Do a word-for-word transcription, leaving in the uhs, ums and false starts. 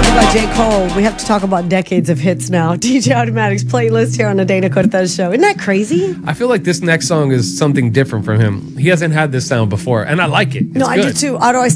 about J. Cole, we have to talk about decades of hits now. D J Automatic's playlist here on the Dana Cortez Show. Isn't that crazy? I feel like this next song is something different from him. He hasn't had this sound before, and I like it. It's no, I good. do too. Auto, I